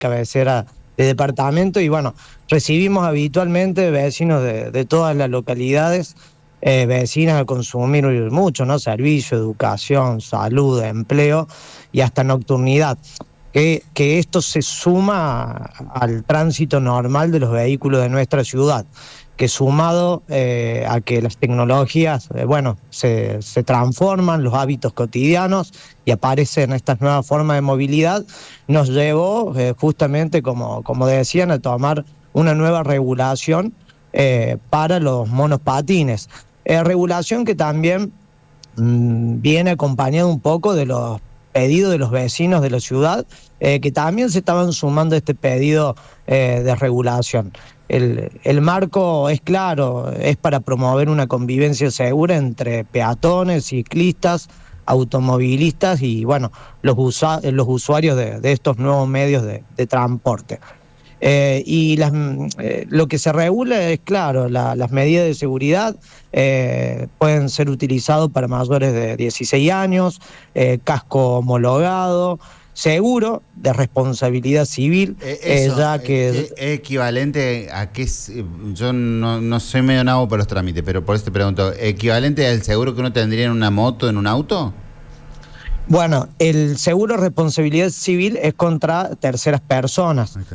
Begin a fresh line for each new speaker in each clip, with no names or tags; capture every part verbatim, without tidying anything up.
cabecera de departamento, y bueno, recibimos habitualmente vecinos de, de todas las localidades, eh, vecinas a consumir mucho, ¿no? Servicio, educación, salud, empleo y hasta nocturnidad. Que, que esto se suma al tránsito normal de los vehículos de nuestra ciudad, que sumado eh, a que las tecnologías, eh, bueno, se, se transforman, los hábitos cotidianos, y aparecen estas nuevas formas de movilidad, nos llevó eh, justamente, como, como decían, a tomar una nueva regulación eh, para los monopatines. Eh, regulación que también mmm, viene acompañada un poco de los pedido de los vecinos de la ciudad, eh, que también se estaban sumando a este pedido eh, de regulación. El, el marco es claro, es para promover una convivencia segura entre peatones, ciclistas, automovilistas y, bueno, los, usa, los usuarios de, de estos nuevos medios de, de transporte. Eh, y las, eh, lo que se regula es claro, la, las medidas de seguridad eh, pueden ser utilizados para mayores de dieciséis años, eh, casco homologado, seguro de responsabilidad civil,
eh, eso,
eh, ya que...
¿Es equivalente a qué? Yo no, no soy medio nabo por los trámites, pero por eso te pregunto, ¿equivalente al seguro que uno tendría en una moto, en un auto?
Bueno, el seguro de responsabilidad civil es contra terceras personas. Okay.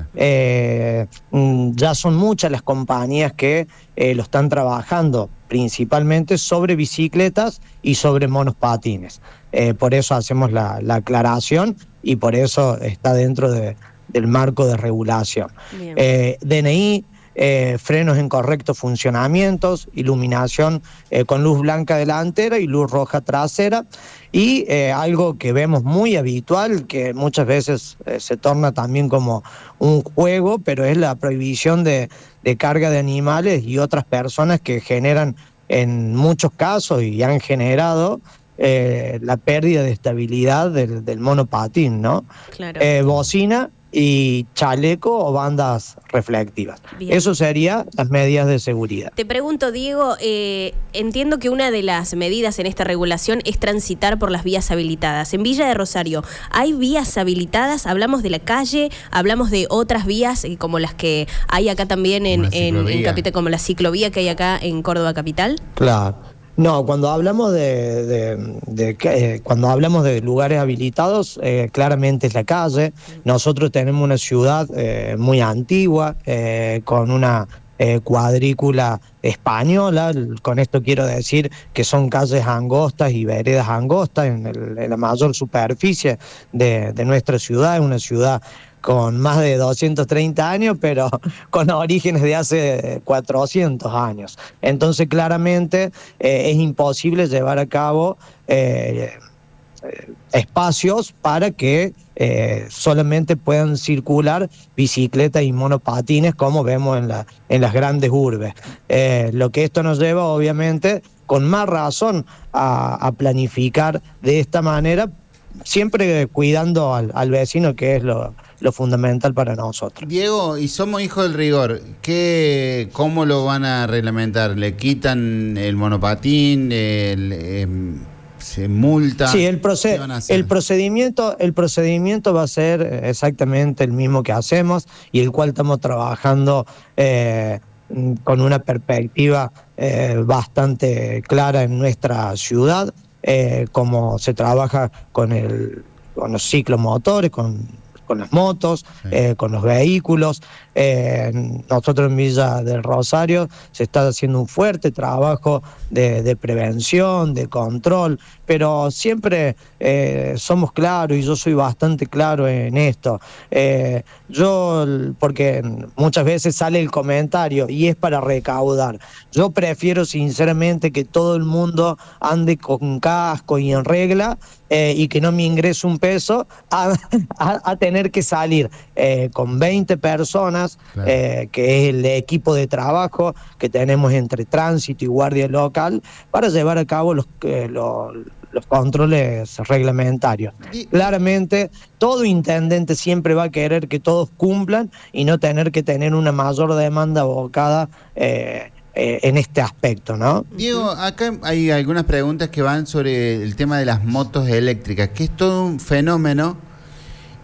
Eh, ya son muchas las compañías que eh, lo están trabajando, principalmente sobre bicicletas y sobre monospatines. Eh, por eso hacemos la, la aclaración y por eso está dentro de, del marco de regulación. Eh, D N I, eh, frenos en correcto funcionamiento, iluminación eh, con luz blanca delantera y luz roja trasera. Y eh, algo que vemos muy habitual, que muchas veces eh, se torna también como un juego, pero es la prohibición de, de carga de animales y otras personas que generan en muchos casos y han generado eh, la pérdida de estabilidad del, del monopatín, ¿no? Claro. Eh, bocina y chaleco o bandas reflectivas. Bien. Eso serían las medidas de seguridad.
Te pregunto, Diego, eh, entiendo que una de las medidas en esta regulación es transitar por las vías habilitadas. En Villa de Rosario, ¿hay vías habilitadas? Hablamos de la calle, hablamos de otras vías eh, como las que hay acá también en, en, en Capital, como la ciclovía que hay acá en Córdoba Capital.
Claro. No, cuando hablamos de, de, de, de eh, cuando hablamos de lugares habilitados, eh, claramente es la calle. Nosotros tenemos una ciudad eh, muy antigua, eh, con una eh, cuadrícula española. Con esto quiero decir que son calles angostas y veredas angostas en, el, en la mayor superficie de, de nuestra ciudad. Es una ciudad con más de doscientos treinta años, pero con orígenes de hace cuatrocientos años. Entonces, claramente, eh, es imposible llevar a cabo eh, eh, espacios para que eh, solamente puedan circular bicicletas y monopatines, como vemos en, la, en las grandes urbes. Eh, lo que esto nos lleva, obviamente, con más razón, a, a planificar de esta manera, siempre cuidando al, al vecino, que es lo, lo fundamental para nosotros.
Diego, y somos hijos del rigor, ¿qué, ¿cómo lo van a reglamentar? ¿Le quitan el monopatín? El, eh, ¿Se multa?
Sí, el, proced el, procedimiento, el procedimiento va a ser exactamente el mismo que hacemos y el cual estamos trabajando eh, con una perspectiva eh, bastante clara en nuestra ciudad. Eh, como se trabaja con, el, con los ciclomotores, con, con las motos, sí. eh, con los vehículos. Eh, nosotros en Villa del Rosario se está haciendo un fuerte trabajo de, de prevención, de control, pero siempre eh, somos claros y yo soy bastante claro en esto. Eh, yo, porque muchas veces sale el comentario y es para recaudar. Yo prefiero sinceramente que todo el mundo ande con casco y en regla eh, y que no me ingrese un peso a, a, a tener que salir eh, con veinte personas. Claro. Eh, que es el equipo de trabajo que tenemos entre tránsito y guardia local para llevar a cabo los, eh, los, los controles reglamentarios. Y... claramente todo intendente siempre va a querer que todos cumplan y no tener que tener una mayor demanda abocada eh, eh, en este aspecto, ¿no?
Diego, acá hay algunas preguntas que van sobre el tema de las motos eléctricas, que es todo un fenómeno.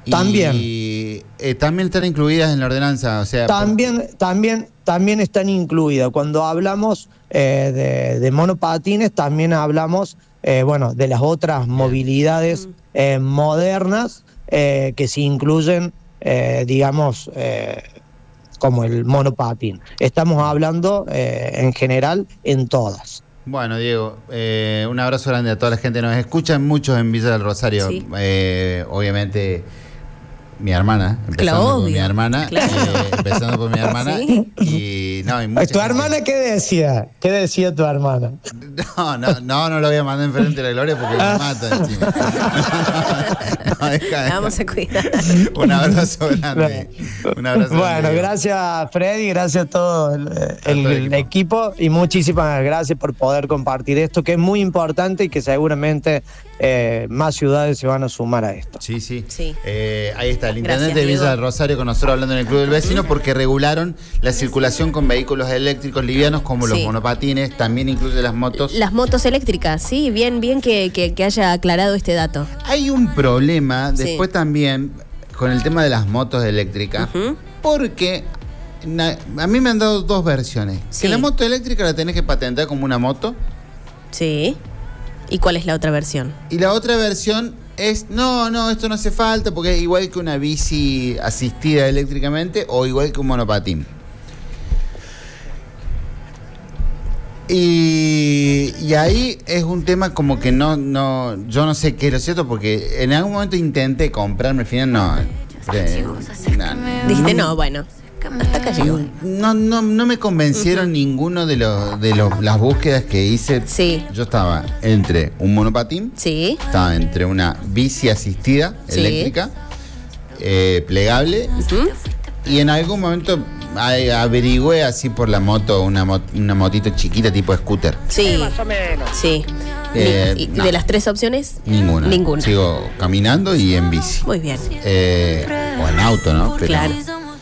También.
Y eh, también están incluidas en la ordenanza, o sea...
También, por... también, también están incluidas. Cuando hablamos eh, de, de monopatines, también hablamos, eh, bueno, de las otras movilidades eh, modernas eh, que se incluyen, eh, digamos, eh, como el monopatín. Estamos hablando eh, en general en todas.
Bueno, Diego, eh, un abrazo grande a toda la gente. Nos escuchan muchos en Villa del Rosario.
Sí.
Eh, obviamente, mi hermana, empezando
Claro,
por mi hermana,
claro.
eh, empezando por mi hermana.
Sí.
Y no, y mucha
¿Tu
gente-
hermana qué decía? ¿Qué decía tu hermana?
No, no, no, no lo voy a mandar enfrente de la Gloria porque me mata encima. No, deja,
La vamos
deja.
a cuidar.
Un abrazo grande. Un abrazo
Bueno,
grande, Diego.
gracias Freddy, gracias a todo el, el-
todo el
el equipo y muchísimas gracias por poder compartir esto que es muy importante y que seguramente eh, más ciudades se van a sumar a esto.
Sí, sí.
Sí.
Eh, ahí está, el intendente
Gracias,
de Villa
Diego.
del Rosario con nosotros hablando en el Club del Vecino porque regularon la circulación con vehículos eléctricos livianos como los
Sí.
monopatines, también incluye las motos.
Las motos eléctricas, sí, bien, bien que, que, que haya aclarado este dato.
Hay un problema
Sí.
después también con el tema de las motos eléctricas,
Ujú.
porque na- a mí me han dado dos versiones.
Sí.
Que la moto eléctrica la tenés que patentar como una moto
Sí. ¿Y cuál es la otra versión?
y la otra versión es, no, no, esto no hace falta porque es igual que una bici asistida eléctricamente o igual que un monopatín. Y, y ahí es un tema como que no, no, yo no sé qué es lo cierto porque en algún momento intenté comprarme, al final no. eh, no,
Dijiste, no, bueno, hasta acá llegó.
No, no, no me convencieron ninguno de, los, de los, las búsquedas que hice.
Sí.
Yo estaba entre un monopatín,
Sí.
estaba entre una bici asistida
Sí.
eléctrica, eh, plegable,
Ujú.
y en algún momento a- averigüé así por la moto, una, mot- una motito chiquita tipo scooter.
Sí. Sí.
Eh,
¿Y
no.
de las tres opciones?
Ninguna.
Ninguna.
Sigo caminando y en bici.
Muy bien.
Eh, o en auto, ¿no? Pero,
Claro.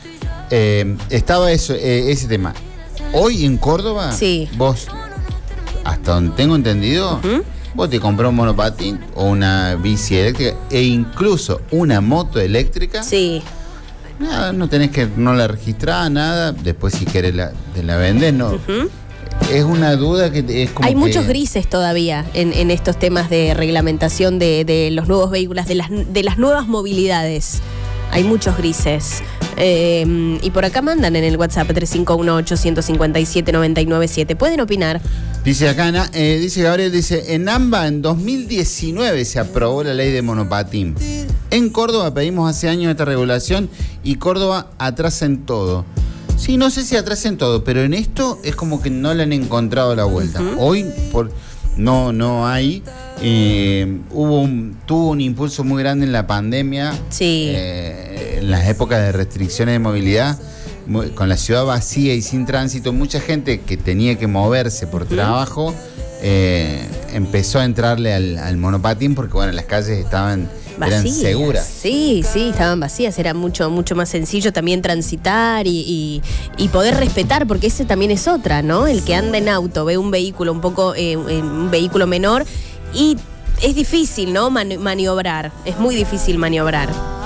eh, estaba eso, eh, ese tema. Hoy en Córdoba,
Sí.
vos, hasta donde tengo entendido,
Ujú.
vos te comprás un monopatín o una bici eléctrica e incluso una moto eléctrica.
Sí.
Nada, no tenés que, no la registrás, nada. Después si querés la, te la vendés, no.
Ujú.
Es una duda que te- es como
Hay
que-
muchos grises todavía en, en estos temas de reglamentación de, de los nuevos vehículos, de las, de las nuevas movilidades. Hay muchos grises. Eh, y por acá mandan en el WhatsApp tres cinco uno ocho cinco siete nueve nueve siete. Pueden opinar.
Dice acá, Ana- eh, dice Gabriel, dice, en AMBA en dos mil diecinueve se aprobó la ley de monopatín. En Córdoba pedimos hace años esta regulación y Córdoba atrasa en todo. Sí, no sé si atrasa en todo, pero en esto es como que no le han encontrado la vuelta.
Ujú.
Hoy por no, no hay. Eh, hubo un, tuvo un impulso muy grande en la pandemia.
Sí.
Eh, en las épocas de restricciones de movilidad, mu- con la ciudad vacía y sin tránsito, mucha gente que tenía que moverse por trabajo eh, empezó a entrarle al, al monopatín porque bueno, las calles estaban eran
Vacías.
seguras.
Sí, sí, estaban vacías. Era mucho, mucho más sencillo también transitar y, y- y poder respetar, porque ese también es otra, ¿no? El que anda en auto, ve un vehículo un poco, eh, un vehículo menor y es difícil, ¿no? Mani- maniobrar. Es muy difícil maniobrar.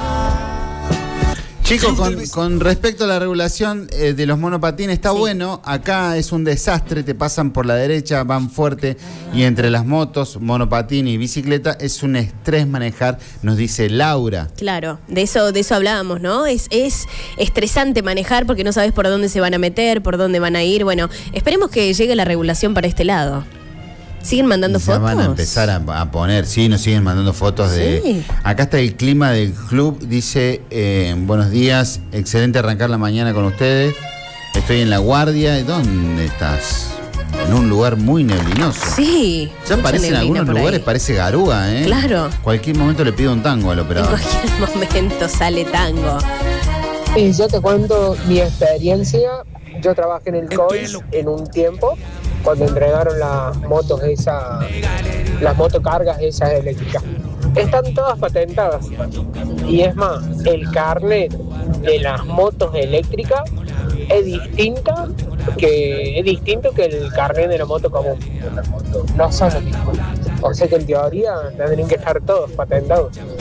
Chicos, con, con respecto a la regulación eh, de los monopatines, está
Sí.
bueno. Acá es un desastre, te pasan por la derecha, van fuerte. Y entre las motos, monopatín y bicicleta, es un estrés manejar, nos dice Laura.
Claro, de eso, de eso hablábamos, ¿no? Es, es estresante manejar porque no sabes por dónde se van a meter, por dónde van a ir. Bueno, esperemos que llegue la regulación para este lado. ¿Siguen mandando
Y ya
fotos?
van a empezar a, a poner, sí, nos siguen mandando fotos de...
Sí.
Acá está el clima del club, dice, eh, buenos días, excelente arrancar la mañana con ustedes. Estoy en La Guardia. ¿Dónde estás? En un lugar muy neblinoso.
Sí.
Ya
mucha
parece en
neblina
algunos
por ahí.
lugares, parece Garúa, ¿eh?
Claro.
Cualquier momento le pido un tango al
En
operador.
cualquier momento sale tango.
Y yo te cuento mi experiencia. Yo trabajé en el C O I S en un tiempo cuando entregaron las motos esas, las motocargas esas eléctricas. Están todas patentadas. Y es más, el carnet de las motos eléctricas es distinta que es distinto que el carnet de la moto común. No son lo mismo. O sea que en teoría tendrían que estar todos patentados.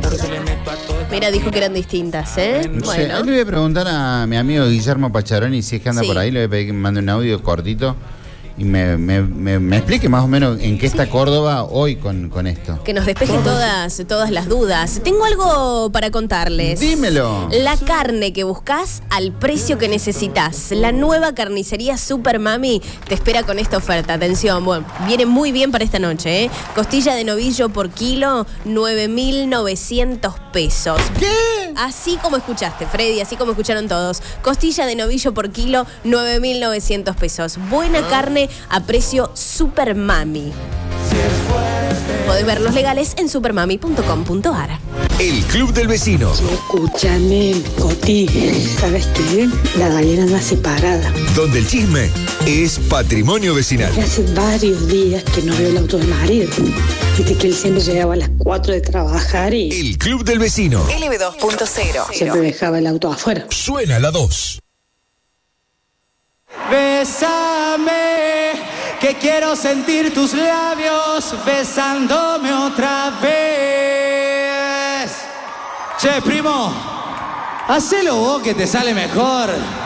Mira, dijo que eran distintas, ¿eh?
No sé,
Bueno.
ahí le voy a preguntar a mi amigo Guillermo Pacharoni si es que anda
Sí.
por ahí, le voy a pedir que me mande un audio cortito y me, me, me, me explique más o menos en qué está Córdoba hoy con, con esto.
Que nos despeje todas, todas las dudas. Tengo algo para contarles.
Dímelo.
La carne que buscas al precio que necesitas. La nueva carnicería Super Mami te espera con esta oferta. Atención, bueno, viene muy bien para esta noche, ¿eh? Costilla de novillo por kilo, nueve mil novecientos pesos.
¿Qué?
Así como escuchaste, Freddy, así como escucharon todos. Costilla de novillo por kilo, nueve mil novecientos pesos. Buena carne a precio Super Mami. Podés ver los legales en supermami punto com punto ar.
El Club del Vecino.
Escúchame, Coti, ¿sabes qué? La gallina anda separada.
Donde el chisme es patrimonio vecinal.
Hace varios días que no veo el auto del marido. Viste que él siempre llegaba a las cuatro de trabajar y
El Club del Vecino.
L B dos punto cero.
siempre dejaba el auto afuera.
Suena la dos.
Bésame, que quiero sentir tus labios besándome otra vez. Che, primo, hacelo vos que te sale mejor.